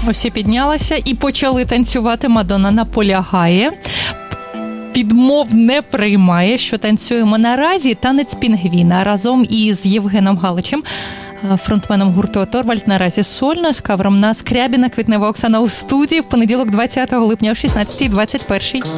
Усі піднялися і почали танцювати. Мадонна наполягає. Відмов не приймає, що танцюємо наразі танець пінгвіна разом із Євгеном Галичем, фронтменом гурту «Торвальд», наразі сольно, з кавером на Скрябіна, Квітнева Оксана у студії в понеділок 20 липня о 16:21.